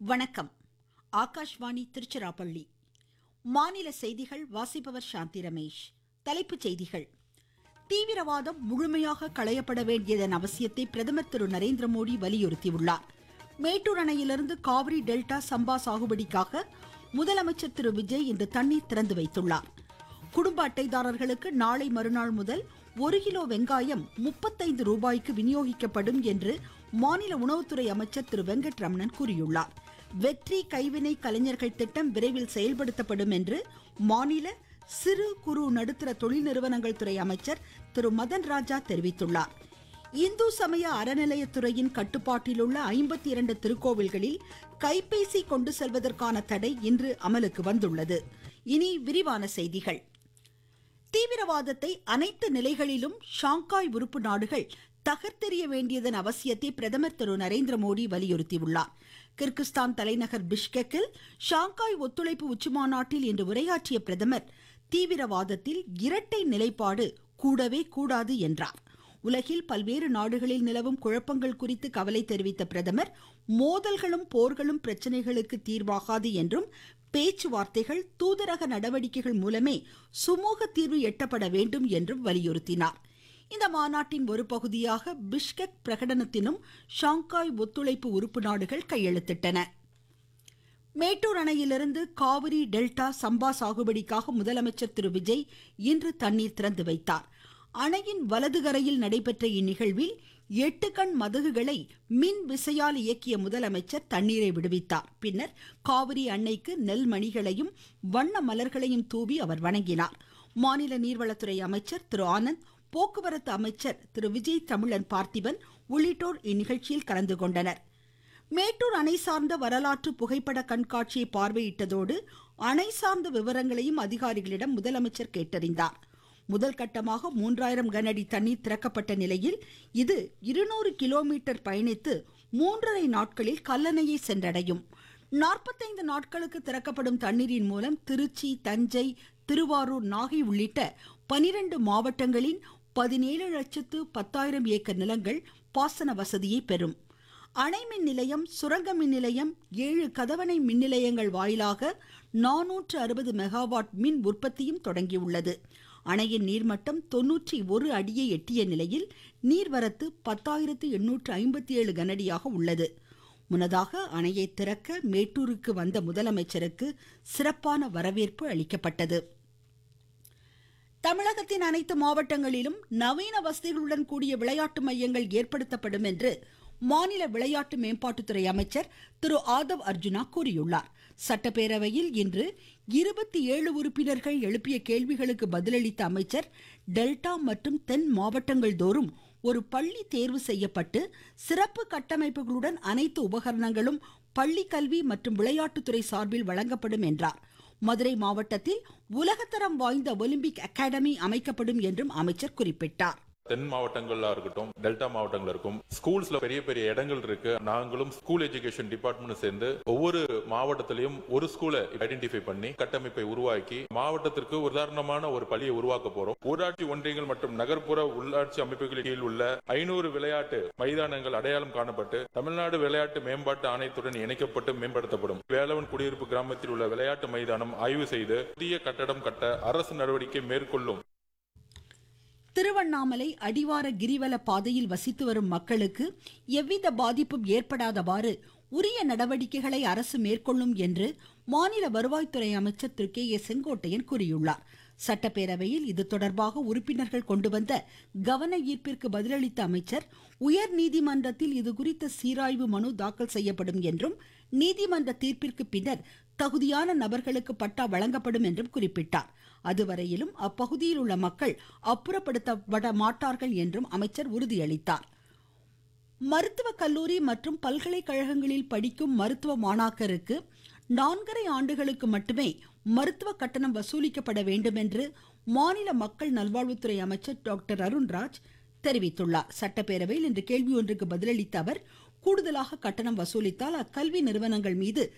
வணக்கம். ஆகாஷ்வாணி திருச்சிராப்பள்ளி. மாநில செய்திகள் வாசிப்பவர் சாந்தி ரமேஷ். தலைப்புச் செய்திகள். தீவிரவாதம் முழுமையாக களையப்பட வேண்டியதன் அவசியத்தை பிரதமர் திரு நரேந்திர மோடி வலியுறுத்தியுள்ளார். மேட்டூர் அணையிலிருந்து காவிரி டெல்டா சம்பா சாகுபடிக்காக முதலமைச்சர் திரு விஜய் இன்று தண்ணீர் திறந்து வைத்துள்ளார். குடும்ப அட்டைதாரர்களுக்கு நாளை மறுநாள் முதல் 1 கிலோ வெங்காயம் 35 ரூபாய்க்கு விநியோகிக்கப்படும் என்று மாநில உணவுத்துறை அமைச்சர் திரு வெங்கட்ரமணன் கூறியுள்ளார். வெற்றி கைவினை கலைஞர்கள் திட்டம் விரைவில் செயல்படுத்தப்படும் என்று மாநில சிறு குறு நடுத்தர தொழில் நிறுவனங்கள் துறை அமைச்சர் திரு மதன் ராஜா தெரிவித்துள்ளார். இந்து சமய அறநிலையத்துறையின் கட்டுப்பாட்டில் உள்ள 52 திருக்கோவில்களில் கைபேசி கொண்டு செல்வதற்கான தடை இன்று அமலுக்கு வந்துள்ளது. இனி விரிவான செய்திகள். தீவிரவாதத்தை அனைத்து நிலைகளிலும் ஷாங்காய் உறுப்பு நாடுகள் தகர்த்தெறிய வேண்டியதன் அவசியத்தை பிரதமர் திரு நரேந்திர மோடி வலியுறுத்தியுள்ளார். கிர்கிஸ்தான் தலைநகர் பிஷ்கெக்கில் ஷாங்காய் ஒத்துழைப்பு உச்சிமாநாட்டில் இன்று உரையாற்றிய பிரதமர் தீவிரவாதத்தில் இரட்டை நிலைப்பாடு கூடவே கூடாது என்றார். உலகில் பல்வேறு நாடுகளில் நிலவும் குழப்பங்கள் குறித்து கவலை தெரிவித்த பிரதமர் மோதல்களும் போர்களும் பிரச்சனைகளுக்கு தீர்வாகாது என்றும் பேச்சுவார்த்தைகள் தூதரக நடவடிக்கைகள் மூலமே சுமூக தீர்வு எட்டப்பட வேண்டும் என்றும் வலியுறுத்தினார். இந்த மாநாட்டின் ஒரு பகுதியாக பிஷ்கெக் பிரகடனத்தினும் ஷாங்காய் ஒத்துழைப்பு உறுப்பு நாடுகள் கையெழுத்திட்டன. மேட்டூர் அணையிலிருந்து காவிரி டெல்டா சம்பா சாகுபடிக்காக முதலமைச்சர் திரு விஜய் இன்று தண்ணீர் திறந்து வைத்தார். அணையின் வலது கரையில் நடைபெற்ற இந்நிகழ்வில் 8 கண் மதகுகளை மின் விசையால் இயக்கிய முதலமைச்சர் தண்ணீரை விடுவித்தார். பின்னர் காவிரி அன்னைக்கு நெல் மணிகளையும் வண்ண மலர்களையும் தூவி அவர் வணங்கினார். மாநில நீர்வளத்துறை அமைச்சர் திரு ஆனந்த், போக்குவரத்து அமைச்சர் திரு விஜய் தமிழன் பார்த்திபன் உள்ளிட்டோர் இந்நிகழ்ச்சியில் கலந்து கொண்டனர். மேட்டூர் அணை சார்ந்த வரலாற்று புகைப்பட கண்காட்சியை பார்வையிட்டதோடு அணை சார்ந்த விவரங்களையும் அதிகாரிகளிடம் முதலமைச்சர் கேட்டறிந்தார். முதல் கட்டமாக 3000 கனஅடி தண்ணீர் திறக்கப்பட்ட நிலையில் இது 200 கிலோமீட்டர் பயணித்து 3.5 நாட்களில் கல்லணையை சென்றடையும். 45 நாட்களுக்கு திறக்கப்படும் தண்ணீரின் மூலம் திருச்சி, தஞ்சை, திருவாரூர், நாகை உள்ளிட்ட 12 மாவட்டங்களின் 17,10,000 ஏக்கர் நிலங்கள் பாசன வசதியை பெறும். அணை மின் நிலையம், சுரங்க மின் நிலையம், 7 கதவணை மின் நிலையங்கள் வாயிலாக 460 மெகாவாட் மின் உற்பத்தியும் தொடங்கியுள்ளது. அணையின் நீர்மட்டம் 91 அடியை எட்டிய நிலையில் நீர்வரத்து 10,857 கனஅடியாக உள்ளது. முன்னதாக அணையை திறக்க மேட்டூருக்கு வந்த முதலமைச்சருக்கு சிறப்பான வரவேற்பு அளிக்கப்பட்டது. தமிழகத்தின் அனைத்து மாவட்டங்களிலும் நவீன வசதிகளுடன் கூடிய விளையாட்டு மையங்கள் ஏற்படுத்தப்படும் என்று மாநில விளையாட்டு மேம்பாட்டுத்துறை அமைச்சர் திரு ஆதவ் அர்ஜுனா கூறியுள்ளார். சட்டப்பேரவையில் இன்று 27 உறுப்பினர்கள் எழுப்பிய கேள்விகளுக்கு பதிலளித்த அமைச்சர், டெல்டா மற்றும் தென் மாவட்டங்கள் தோறும் ஒரு பள்ளி தேர்வு செய்யப்பட்டு சிறப்பு கட்டமைப்புகளுடன் அனைத்து உபகரணங்களும் பள்ளி கல்வி மற்றும் விளையாட்டுத்துறை சார்பில் வழங்கப்படும் என்றார். மதுரை மாவட்டத்தில் உலகத்தரம் வாய்ந்த ஒலிம்பிக் அகாடமி அமைக்கப்படும் என்றும் அமைச்சர் குறிப்பிட்டார். தென் மாவட்டங்கள்ல இருக்கட்டும், டெல்டா மாவட்டங்கள் இருக்கும், ஸ்கூல்ஸ்ல பெரிய பெரிய இடங்கள் இருக்கு. நாங்களும் ஸ்கூல் எஜுகேஷன் டிபார்ட்மெண்ட் சேர்ந்து ஒவ்வொரு மாவட்டத்திலையும் ஒரு ஸ்கூலை ஐடென்டிஃபை பண்ணி கட்டமைப்பை உருவாக்கி மாவட்டத்திற்கு உதாரணமான ஒரு பள்ளியை உருவாக்க போறோம். ஊராட்சி ஒன்றியங்கள் மற்றும் நகர்ப்புற உள்ளாட்சி அமைப்புகளின் கீழ் உள்ள 500 விளையாட்டு மைதானங்கள் அடையாளம் காணப்பட்டு தமிழ்நாடு விளையாட்டு மேம்பாட்டு ஆணையத்துடன் இணைக்கப்பட்டு மேம்படுத்தப்படும். வேலவன் குடியிருப்பு கிராமத்தில் உள்ள விளையாட்டு மைதானம் ஆய்வு செய்து புதிய கட்டடம் கட்ட அரசு நடவடிக்கை மேற்கொள்ளும். திருவண்ணாமலை அடிவார கிரிவல பாதையில் வசித்து வரும் மக்களுக்கு எவ்வித பாதிப்பும் ஏற்படாதவாறு உரிய நடவடிக்கைகளை அரசு மேற்கொள்ளும் என்று மாநில வருவாய்த்துறை அமைச்சர் திரு கே. செங்கோட்டையன் கூறியுள்ளார். சட்டப்பேரவையில் இது தொடர்பாக உறுப்பினர்கள் கொண்டு வந்த கவன ஈர்ப்பிற்கு பதிலளித்த அமைச்சர், உயர் நீதிமன்றத்தில் இதுகுறித்த சீராய்வு மனு தாக்கல் செய்யப்படும் என்றும் நீதிமன்ற தீர்ப்பிற்கு பின்னர் தகுதியான நபர்களுக்கு பட்டா வழங்கப்படும் என்றும் குறிப்பிட்டார். அதுவரையிலும் அப்பகுதியில் உள்ள மக்கள் அப்புறப்படுத்தப்பட மாட்டார்கள் என்றும் அமைச்சர் உறுதியளித்தார். மருத்துவக் கல்லூரி மற்றும் பல்கலைக்கழகங்களில் படிக்கும் மருத்துவ மாணாக்கருக்கு 4.5 ஆண்டுகளுக்கு மட்டுமே மருத்துவ கட்டணம் வசூலிக்கப்பட வேண்டும் என்று மாநில மக்கள் நல்வாழ்வுத்துறை அமைச்சர் டாக்டர் அருண்ராஜ் தெரிவித்துள்ளார். சட்டப்பேரவையில் இன்று கேள்வி ஒன்றுக்கு பதிலளித்த அவர், கூடுதலாக கட்டணம் வசூலித்தால் அக்கல்வி நிறுவனங்கள் மீது